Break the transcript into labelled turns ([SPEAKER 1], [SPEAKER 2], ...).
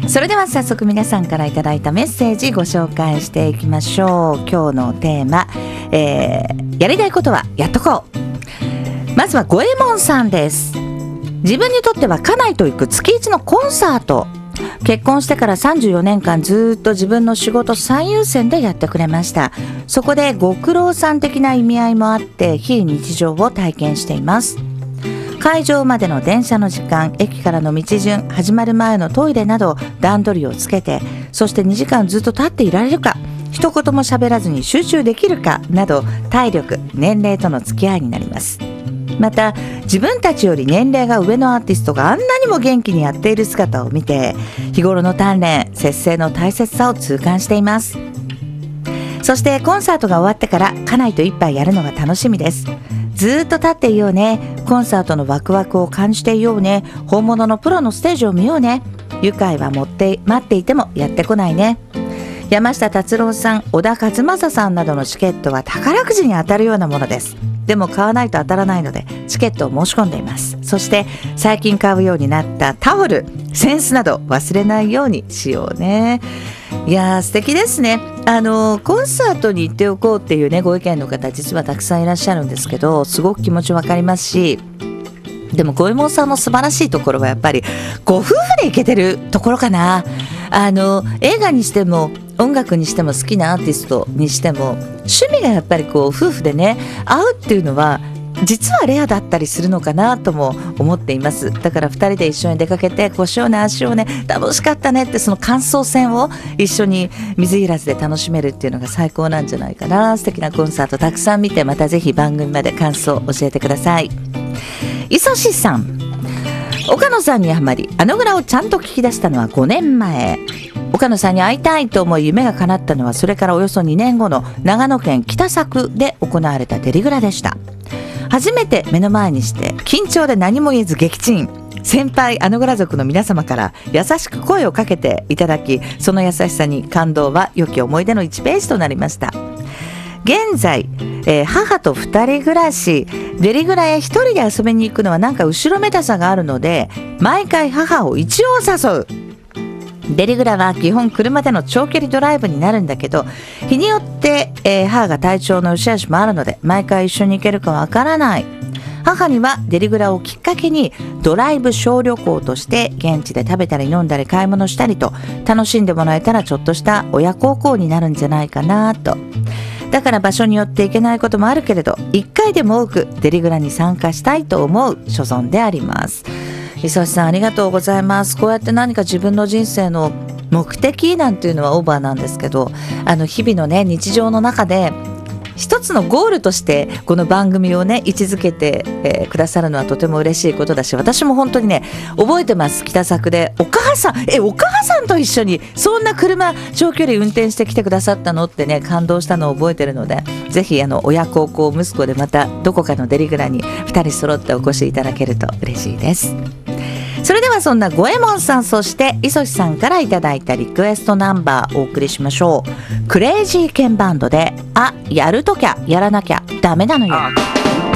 [SPEAKER 1] それでは早速皆さんからいただいたメッセージご紹介していきましょう。今日のテーマ、やりたいことはやっとこう。まずは五右衛門さんです。自分にとっては家内と行く月1のコンサート。結婚してから34年間ずっと自分の仕事最優先でやってくれました。そこでご苦労さん的な意味合いもあって非日常を体験しています。会場までの電車の時間、駅からの道順、始まる前のトイレなど段取りをつけて、そして2時間ずっと立っていられるか、一言も喋らずに集中できるかなど、体力、年齢との付き合いになります。また自分たちより年齢が上のアーティストがあんなにも元気にやっている姿を見て、日頃の鍛錬、節制の大切さを痛感しています。そしてコンサートが終わってから家内と一杯やるのが楽しみです。ずっと立っていようね、コンサートのワクワクを感じていようね、本物のプロのステージを見ようね、愉快は待っていてもやってこないね。山下達郎さん、小田和正さんなどのチケットは宝くじに当たるようなものです。でも買わないと当たらないのでチケットを申し込んでいます。そして最近買うようになったタオル、扇子など忘れないようにしようね。いやー素敵ですね。コンサートに行っておこうっていうねご意見の方実はたくさんいらっしゃるんですけど、すごく気持ちわかりますし、でも五右衛門さんの素晴らしいところはやっぱりご夫婦で行けてるところかな。映画にしても音楽にしても好きなアーティストにしても趣味がやっぱりこう夫婦でね合うっていうのは実はレアだったりするのかなとも思っています。だから2人で一緒に出かけてこうしようねああしようね楽しかったねってその感想戦を一緒に水入らずで楽しめるっていうのが最高なんじゃないかな。素敵なコンサートたくさん見て、またぜひ番組まで感想を教えてください。磯志さん、岡野さんにハマりあのぐらをちゃんと聞き出したのは5年前。岡野さんに会いたいと思い夢が叶ったのはそれからおよそ2年後の長野県北佐久で行われたデリグラでした。初めて目の前にして緊張で何も言えず撃沈。先輩あのぐら族の皆様から優しく声をかけていただき、その優しさに感動は良き思い出の1ページとなりました。現在、母と2人暮らし、デリグラへ1人で遊びに行くのはなんか後ろめたさがあるので毎回母を一応誘う。デリグラは基本車での長距離ドライブになるんだけど、日によって、母が体調の良し悪しもあるので毎回一緒に行けるかわからない。母にはデリグラをきっかけにドライブ小旅行として現地で食べたり飲んだり買い物したりと楽しんでもらえたらちょっとした親孝行になるんじゃないかなと。だから場所によって行けないこともあるけれど1回でも多くデリグラに参加したいと思う所存であります。磯志さんありがとうございます。こうやって何か自分の人生の目的なんていうのはオーバーなんですけど、日々のね日常の中で一つのゴールとしてこの番組をね位置づけて、くださるのはとても嬉しいことだし、私も本当にね覚えてます。北佐久でお母さんと一緒にそんな車長距離運転してきてくださったのってね感動したのを覚えてるので、ぜひ親孝行息子でまたどこかのデリグラに2人揃ってお越しいただけると嬉しいです。それではそんな五右衛門さん、そして磯志さんからいただいたリクエストナンバーお送りしましょう。クレイジーケンバンドでやるときゃやらなきゃダメなのよ。